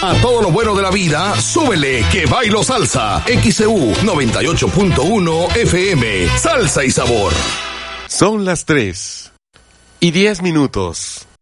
A todo lo bueno de la vida, súbele que bailo salsa. XEU 98.1 FM. Salsa y sabor. Son las 3:10.